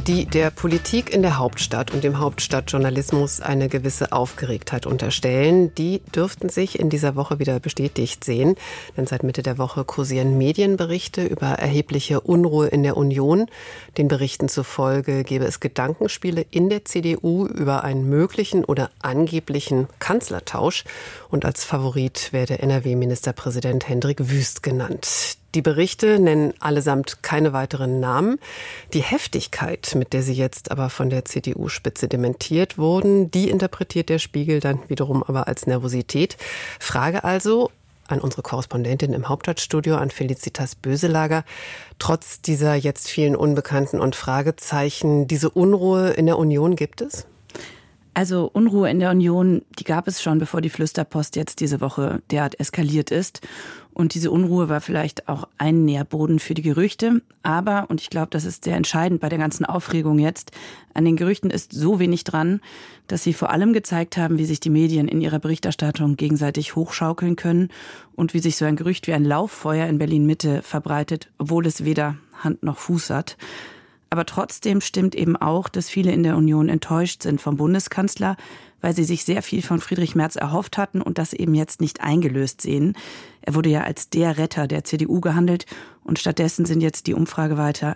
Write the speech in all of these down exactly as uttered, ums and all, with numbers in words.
die der Politik in der Hauptstadt und dem Hauptstadtjournalismus eine gewisse Aufgeregtheit unterstellen, die dürften sich in dieser Woche wieder bestätigt sehen. Denn seit Mitte der Woche kursieren Medienberichte über erhebliche Unruhe in der Union. Den Berichten zufolge gäbe es Gedankenspiele in der C D U über einen möglichen oder angeblichen Kanzlertausch. Und als Favorit werde N R W-Ministerpräsident Hendrik Wüst genannt. Die Berichte nennen allesamt keine weiteren Namen. Die Heftigkeit, mit der sie jetzt aber von der C D U-Spitze dementiert wurden, die interpretiert der Spiegel dann wiederum aber als Nervosität. Frage also an unsere Korrespondentin im Hauptstadtstudio, an Felicitas Böselager. Trotz dieser jetzt vielen Unbekannten und Fragezeichen, diese Unruhe in der Union gibt es? Also Unruhe in der Union, die gab es schon, bevor die Flüsterpost jetzt diese Woche derart eskaliert ist. Und diese Unruhe war vielleicht auch ein Nährboden für die Gerüchte. Aber, und ich glaube, das ist sehr entscheidend bei der ganzen Aufregung jetzt, an den Gerüchten ist so wenig dran, dass sie vor allem gezeigt haben, wie sich die Medien in ihrer Berichterstattung gegenseitig hochschaukeln können und wie sich so ein Gerücht wie ein Lauffeuer in Berlin-Mitte verbreitet, obwohl es weder Hand noch Fuß hat. Aber trotzdem stimmt eben auch, dass viele in der Union enttäuscht sind vom Bundeskanzler, weil sie sich sehr viel von Friedrich Merz erhofft hatten und das eben jetzt nicht eingelöst sehen. Er wurde ja als der Retter der C D U gehandelt und stattdessen sind jetzt die Umfragewerte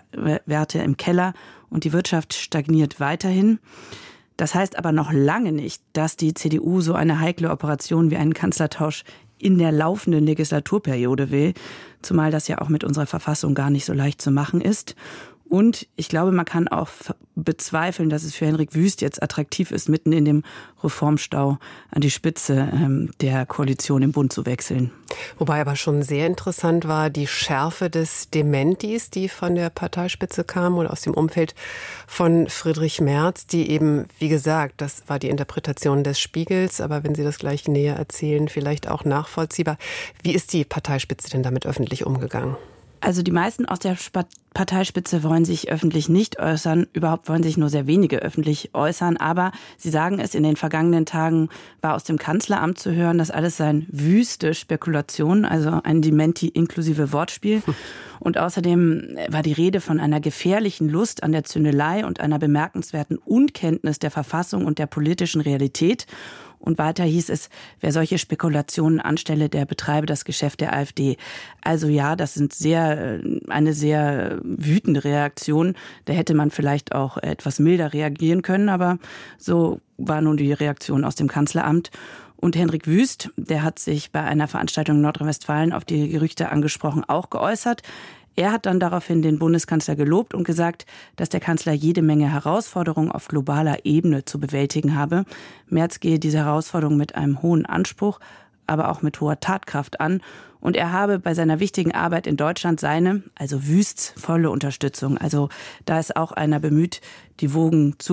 im Keller und die Wirtschaft stagniert weiterhin. Das heißt aber noch lange nicht, dass die C D U so eine heikle Operation wie einen Kanzlertausch in der laufenden Legislaturperiode will, zumal das ja auch mit unserer Verfassung gar nicht so leicht zu machen ist. Und ich glaube, man kann auch bezweifeln, dass es für Hendrik Wüst jetzt attraktiv ist, mitten in dem Reformstau an die Spitze ähm, der Koalition im Bund zu wechseln. Wobei aber schon sehr interessant war die Schärfe des Dementis, die von der Parteispitze kam oder aus dem Umfeld von Friedrich Merz, die eben, wie gesagt, das war die Interpretation des Spiegels, aber wenn Sie das gleich näher erzählen, vielleicht auch nachvollziehbar. Wie ist die Parteispitze denn damit öffentlich umgegangen? Also die meisten aus der Parteispitze wollen sich öffentlich nicht äußern. Überhaupt wollen sich nur sehr wenige öffentlich äußern. Aber sie sagen es, in den vergangenen Tagen war aus dem Kanzleramt zu hören, dass alles seien wüste Spekulationen, also ein Dementi inklusive Wortspiel. Und außerdem war die Rede von einer gefährlichen Lust an der Zündelei und einer bemerkenswerten Unkenntnis der Verfassung und der politischen Realität. Und weiter hieß es, wer solche Spekulationen anstelle, der betreibe das Geschäft der AfD. Also ja, das sind sehr, eine sehr wütende Reaktion. Da hätte man vielleicht auch etwas milder reagieren können, aber so war nun die Reaktion aus dem Kanzleramt. Und Hendrik Wüst, der hat sich bei einer Veranstaltung in Nordrhein-Westfalen auf die Gerüchte angesprochen, auch geäußert. Er hat dann daraufhin den Bundeskanzler gelobt und gesagt, dass der Kanzler jede Menge Herausforderungen auf globaler Ebene zu bewältigen habe. Merz gehe diese Herausforderung mit einem hohen Anspruch, aber auch mit hoher Tatkraft an. Und er habe bei seiner wichtigen Arbeit in Deutschland seine, also Wüsts, volle Unterstützung. Also da ist auch einer bemüht, die Wogen zu